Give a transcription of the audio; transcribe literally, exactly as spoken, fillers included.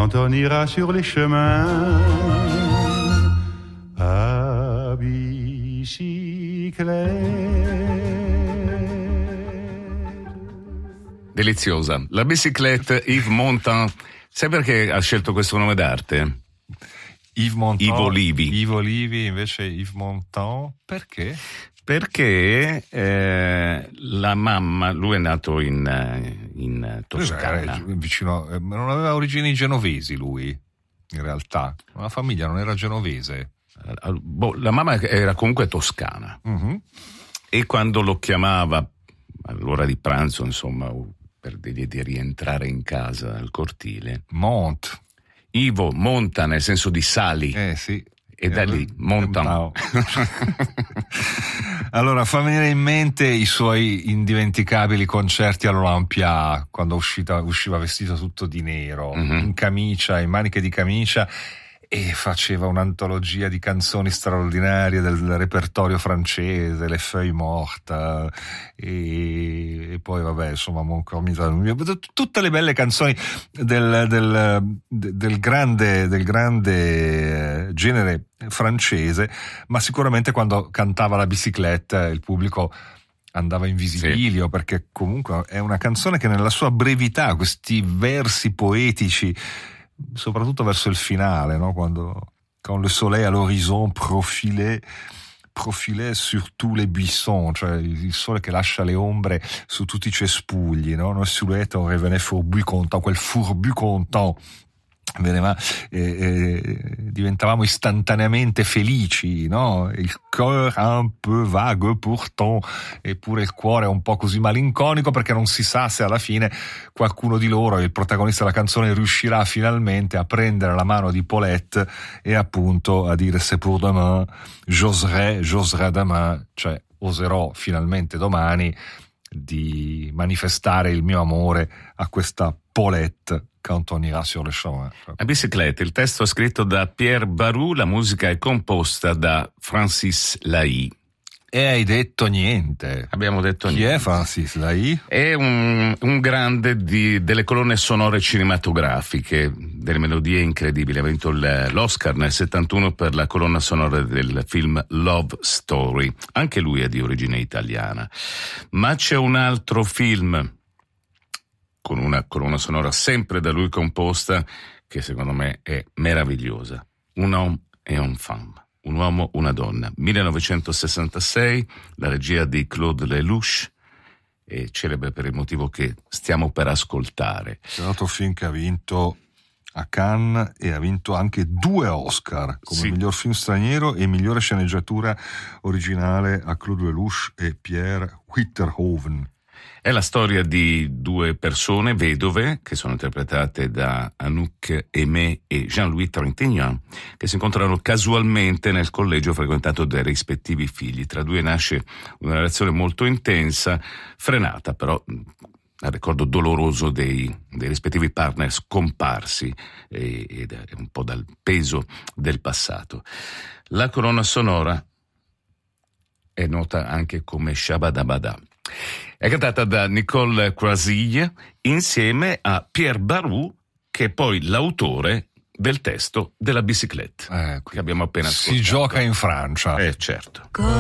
quand on ira sur les chemins à bicyclette. Deliziosa. La bicyclette, Yves Montand. Sai perché ha scelto questo nome d'arte? Yves Montand. Ivo Livi. Ivo Livi invece Yves Montand. Perché? Perché eh, la mamma, lui è nato in, in Toscana. Era vicino, ma non aveva origini genovesi lui, in realtà. La famiglia non era genovese. Boh, la mamma era comunque toscana. Uh-huh. E quando lo chiamava all'ora di pranzo, insomma, per di, di rientrare in casa al cortile, Mont. Ivo monta nel senso di sali. Eh sì. E da lì montano. Allora fa venire in mente i suoi indimenticabili concerti all'Olympia, quando uscita, usciva vestito tutto di nero, mm-hmm. in camicia, in maniche di camicia, e faceva un'antologia di canzoni straordinarie del, del repertorio francese, Le Feuilles Mortes, e, e poi vabbè, insomma, tutte le belle canzoni del, del, del grande, del grande genere francese, ma sicuramente quando cantava la bicicletta il pubblico andava in visibilio, sì. Perché comunque è una canzone che nella sua brevità, questi versi poetici, soprattutto verso il finale, no? Quando quand le soleil à l'horizon profilait profilait sur tous les buissons, cioè il sole che lascia le ombre su tutti i cespugli, no? Nos silhouettes on revenait fourbu content, quel fourbu content. Eh, eh, diventavamo istantaneamente felici, no? Il cœur un peu vague pourtant, eppure il cuore è un po' così malinconico, perché non si sa se alla fine qualcuno di loro, il protagonista della canzone, riuscirà finalmente a prendere la mano di Paulette e appunto a dire c'est pour demain, j'oserai, j'oserai demain, cioè oserò finalmente domani di manifestare il mio amore a questa Paulette quand on ira sur le chemin. La bicicletta, il testo è scritto da Pierre Barou, la musica è composta da Francis Lahy. E hai detto niente. Abbiamo detto Chi niente. Chi è Francis Lahy? È un, un grande di, delle colonne sonore cinematografiche, delle melodie incredibili. Ha vinto l'Oscar nel settantuno per la colonna sonora del film Love Story. Anche lui è di origine italiana. Ma c'è un altro film con una colonna sonora sempre da lui composta, che secondo me è meravigliosa. Un homme et une femme. Un uomo, una donna. millenovecentosessantasei, la regia di Claude Lelouch, e celebre per il motivo che stiamo per ascoltare. È un altro film che ha vinto a Cannes e ha vinto anche due Oscar, come sì. miglior film straniero e migliore sceneggiatura originale a Claude Lelouch e Pierre Witterhoven. È la storia di due persone vedove che sono interpretate da Anouk Aimée e Jean-Louis Trintignant, che si incontrano casualmente nel collegio frequentato dai rispettivi figli. Tra due nasce una relazione molto intensa, frenata però al ricordo doloroso dei, dei rispettivi partner scomparsi e, ed è un po' dal peso del passato. La colonna sonora è nota anche come Shabadabada. È cantata da Nicole Croisille insieme a Pierre Barou, che è poi l'autore del testo della bicicletta, eh, che abbiamo appena ascoltato. Si gioca in Francia. Eh, certo.